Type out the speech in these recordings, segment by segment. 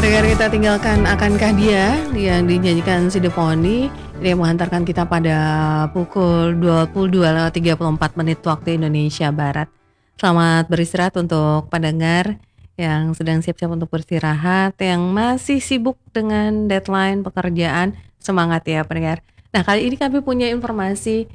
pendengar kita tinggalkan Akankah Dia yang dinyanyikan Sideponi yang menghantarkan kita pada pukul 22:34 waktu Indonesia Barat. Selamat beristirahat untuk pendengar yang sedang siap-siap untuk beristirahat, yang masih sibuk dengan deadline pekerjaan, semangat ya pendengar. Nah, kali ini kami punya informasi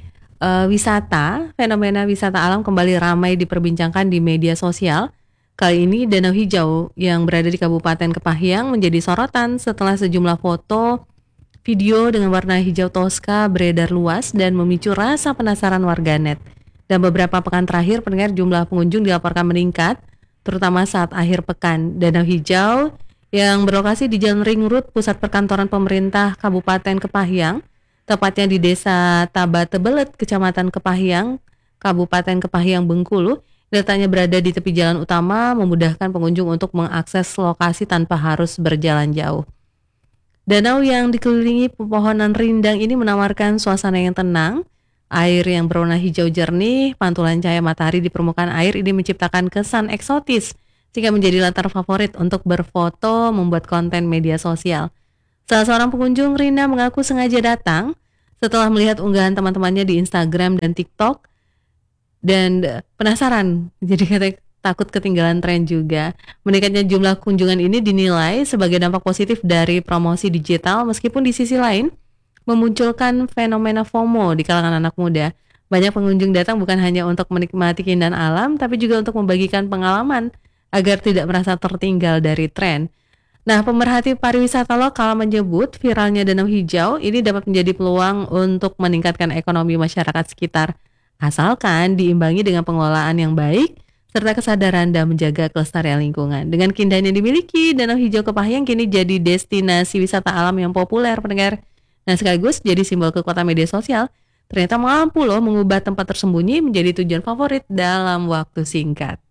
wisata, fenomena wisata alam kembali ramai diperbincangkan di media sosial. Kali ini Danau Hijau yang berada di Kabupaten Kepahyang menjadi sorotan setelah sejumlah foto, video dengan warna hijau toska beredar luas dan memicu rasa penasaran warganet. Dan beberapa pekan terakhir pendengar jumlah pengunjung dilaporkan meningkat, terutama saat akhir pekan. Danau Hijau yang berlokasi di Jalan Ring Road, pusat perkantoran pemerintah Kabupaten Kepahyang, tepatnya di Desa Tabatebelet, Kecamatan Kepahyang, Kabupaten Kepahyang, Bengkulu. Letaknya berada di tepi jalan utama, memudahkan pengunjung untuk mengakses lokasi tanpa harus berjalan jauh. Danau yang dikelilingi pepohonan rindang ini menawarkan suasana yang tenang, air yang berwarna hijau jernih, pantulan cahaya matahari di permukaan air ini menciptakan kesan eksotis, sehingga menjadi latar favorit untuk berfoto, membuat konten media sosial. Salah seorang pengunjung, Rina, mengaku sengaja datang setelah melihat unggahan teman-temannya di Instagram dan TikTok, dan penasaran, jadi katanya takut ketinggalan tren juga. Meningkatnya jumlah kunjungan ini dinilai sebagai dampak positif dari promosi digital, meskipun di sisi lain memunculkan fenomena FOMO di kalangan anak muda. Banyak pengunjung datang bukan hanya untuk menikmati keindahan alam, tapi juga untuk membagikan pengalaman agar tidak merasa tertinggal dari tren. Nah, pemerhati pariwisata lokal menyebut viralnya Danau Hijau ini dapat menjadi peluang untuk meningkatkan ekonomi masyarakat sekitar, asalkan diimbangi dengan pengelolaan yang baik serta kesadaran dan menjaga kelestarian lingkungan. Dengan keindahan yang dimiliki, Danau Hijau Kepahyang kini jadi destinasi wisata alam yang populer pendengar. Nah, sekaligus jadi simbol kekuatan media sosial. Ternyata mampu loh mengubah tempat tersembunyi menjadi tujuan favorit dalam waktu singkat.